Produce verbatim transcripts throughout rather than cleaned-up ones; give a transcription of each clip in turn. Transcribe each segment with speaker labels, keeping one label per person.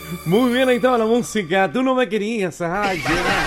Speaker 1: Muy bien, ahí estaba la música. Tú no me querías. Ay,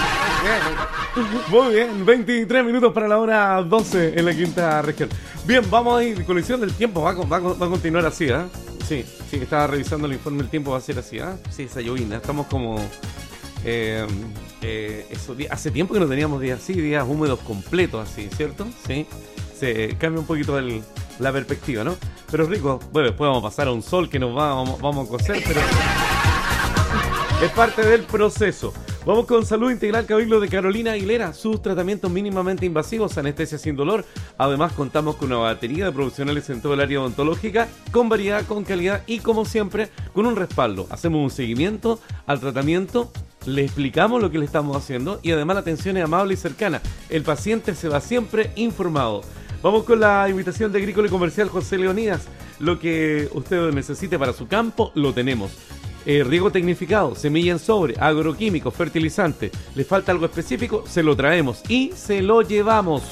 Speaker 1: muy bien, veintitrés minutos para la hora doce en la quinta región. Bien, vamos a ir. Colisión del tiempo va a, va a, va a continuar así, ¿eh? Sí, sí, estaba revisando el informe del tiempo, va a ser así, ¿eh? Sí, esa llovina. Estamos como. Eh, eh, eso, hace tiempo que no teníamos días así, días húmedos completos así, ¿cierto? Sí. Se cambia un poquito el, la perspectiva, ¿no? Pero rico. Bueno, después vamos a pasar a un sol que nos va, vamos, vamos a cocer, pero. Es parte del proceso. Vamos con Salud Integral Cabildo de Carolina Aguilera. Sus tratamientos mínimamente invasivos, anestesia sin dolor. Además, contamos con una batería de profesionales en todo el área odontológica, con variedad, con calidad y, como siempre, con un respaldo. Hacemos un seguimiento al tratamiento, le explicamos lo que le estamos haciendo y además la atención es amable y cercana. El paciente se va siempre informado. Vamos con la invitación de Agrícola y Comercial José Leonidas. Lo que usted necesite para su campo, lo tenemos. Eh, riego tecnificado, semilla en sobre, agroquímico, fertilizante. ¿Le falta algo específico? Se lo traemos y se lo llevamos.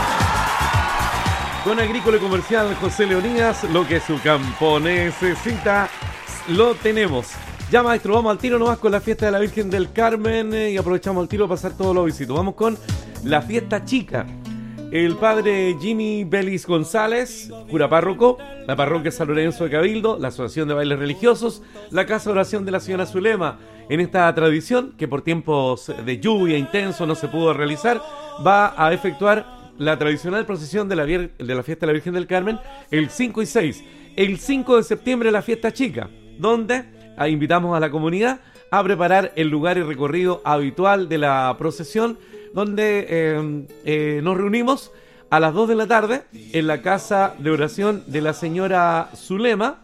Speaker 1: Con Agrícola y Comercial José Leonidas, lo que su campo necesita, lo tenemos. Ya, maestro, vamos al tiro nomás con la fiesta de la Virgen del Carmen eh, y aprovechamos el tiro para pasar todos los visitos. Vamos con la fiesta chica. El padre Jimmy Belis González, cura párroco, la parroquia San Lorenzo de Cabildo, la Asociación de Bailes Religiosos, la Casa de Oración de la Señora Zulema. En esta tradición, que por tiempos de lluvia intenso no se pudo realizar, va a efectuar la tradicional procesión de la, de la fiesta de la Virgen del Carmen el cinco y seis. El cinco de septiembre la fiesta chica, donde invitamos a la comunidad a preparar el lugar y recorrido habitual de la procesión, donde eh, eh, nos reunimos a las dos de la tarde en la Casa de Oración de la Señora Zulema,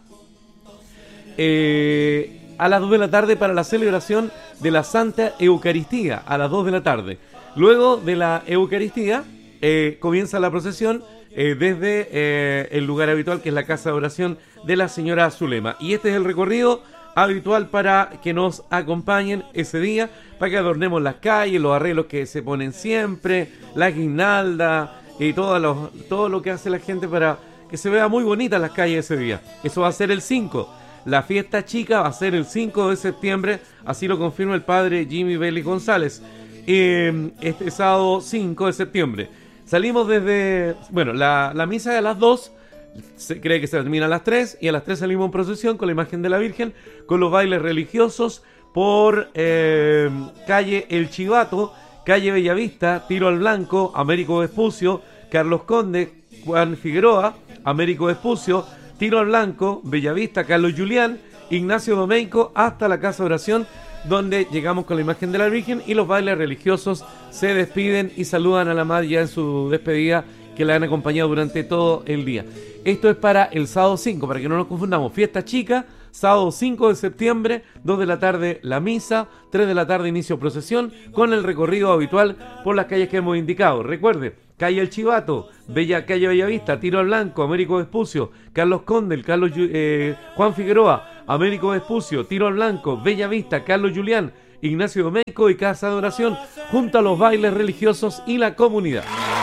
Speaker 1: eh, a las dos de la tarde para la celebración de la Santa Eucaristía, a las dos de la tarde. Luego de la Eucaristía eh, comienza la procesión eh, desde eh, el lugar habitual, que es la Casa de Oración de la Señora Zulema. Y este es el recorrido habitual para que nos acompañen ese día, para que adornemos las calles, los arreglos que se ponen siempre, la guirnalda y todo lo, todo lo que hace la gente para que se vea muy bonita las calles ese día. Eso va a ser el cinco. La fiesta chica va a ser el cinco de septiembre, así lo confirma el padre Jimmy Belis González. Eh, este sábado cinco de septiembre. Salimos desde, bueno, la, la misa de las dos. Se cree que se termina a las tres y a las tres salimos en procesión con la imagen de la Virgen, con los bailes religiosos por eh, calle El Chivato, calle Bellavista, Tiro al Blanco, Américo Vespucio, Carlos Conde, Juan Figueroa, Américo Vespucio, Tiro al Blanco, Bellavista, Carlos Julián, Ignacio Domeico, hasta la Casa de Oración, donde llegamos con la imagen de la Virgen y los bailes religiosos se despiden y saludan a la madre ya en su despedida, que la han acompañado durante todo el día. Esto es para el sábado cinco, para que no nos confundamos. Fiesta chica, sábado cinco de septiembre, dos de la tarde la misa, tres de la tarde inicio procesión, con el recorrido habitual por las calles que hemos indicado. Recuerde, calle El Chivato, Bella, calle Bellavista, Tiro al Blanco, Américo Vespucio, Carlos Conde, Carlos, eh, Juan Figueroa, Américo Vespucio, Tiro al Blanco, Bellavista, Carlos Julián, Ignacio Domeico y Casa de Oración, junto a los bailes religiosos y la comunidad.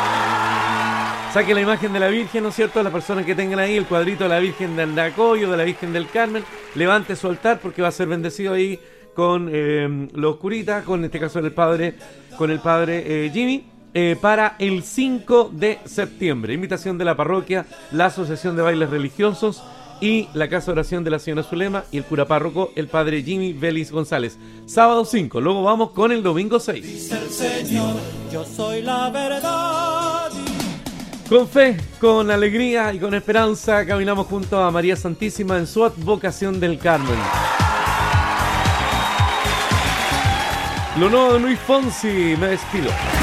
Speaker 1: Saque la imagen de la Virgen, ¿no es cierto? Las personas que tengan ahí el cuadrito de la Virgen de Andacoyo, de la Virgen del Carmen, levante su altar porque va a ser bendecido ahí con eh, los curitas, con en este caso el padre, con el padre eh, Jimmy, eh, para el cinco de septiembre. Invitación de la parroquia, la Asociación de Bailes Religiosos y la Casa de Oración de la Señora Zulema y el cura párroco, el padre Jimmy Belis González. Sábado cinco, luego vamos con el domingo seis.
Speaker 2: Dice el Señor, yo soy la verdad.
Speaker 1: Con fe, con alegría y con esperanza caminamos junto a María Santísima en su advocación del Carmen. Lo nuevo de Luis Fonsi, me despido.